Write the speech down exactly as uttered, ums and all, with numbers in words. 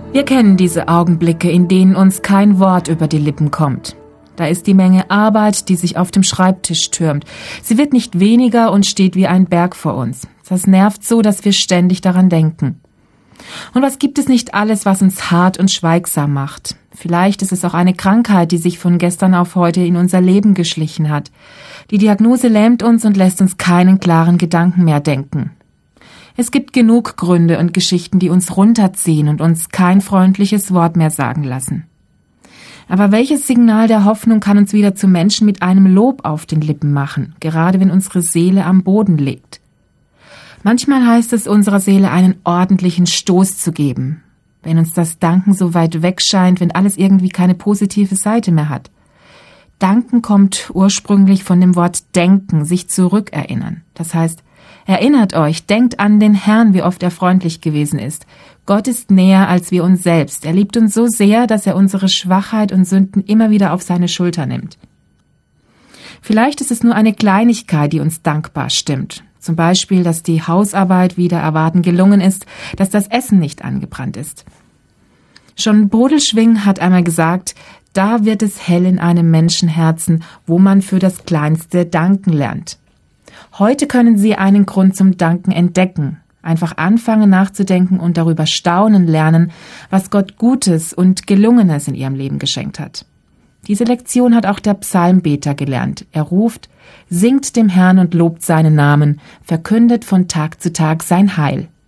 Wir kennen diese Augenblicke, in denen uns kein Wort über die Lippen kommt. Da ist die Menge Arbeit, die sich auf dem Schreibtisch türmt. Sie wird nicht weniger und steht wie ein Berg vor uns. Das nervt so, dass wir ständig daran denken. Und was gibt es nicht alles, was uns hart und schweigsam macht? Vielleicht ist es auch eine Krankheit, die sich von gestern auf heute in unser Leben geschlichen hat. Die Diagnose lähmt uns und lässt uns keinen klaren Gedanken mehr denken. Es gibt genug Gründe und Geschichten, die uns runterziehen und uns kein freundliches Wort mehr sagen lassen. Aber welches Signal der Hoffnung kann uns wieder zu Menschen mit einem Lob auf den Lippen machen, gerade wenn unsere Seele am Boden liegt? Manchmal heißt es, unserer Seele einen ordentlichen Stoß zu geben, wenn uns das Danken so weit weg scheint, wenn alles irgendwie keine positive Seite mehr hat. Danken kommt ursprünglich von dem Wort denken, sich zurückerinnern. Das heißt, erinnert euch, denkt an den Herrn, wie oft er freundlich gewesen ist. Gott ist näher als wir uns selbst. Er liebt uns so sehr, dass er unsere Schwachheit und Sünden immer wieder auf seine Schulter nimmt. Vielleicht ist es nur eine Kleinigkeit, die uns dankbar stimmt. Zum Beispiel, dass die Hausarbeit wider Erwarten gelungen ist, dass das Essen nicht angebrannt ist. Schon Bodelschwingh hat einmal gesagt, da wird es hell in einem Menschenherzen, wo man für das Kleinste danken lernt. Heute können Sie einen Grund zum Danken entdecken. Einfach anfangen nachzudenken und darüber staunen lernen, was Gott Gutes und Gelungenes in Ihrem Leben geschenkt hat. Diese Lektion hat auch der Psalmbeter gelernt. Er ruft, singt dem Herrn und lobt seinen Namen, verkündet von Tag zu Tag sein Heil.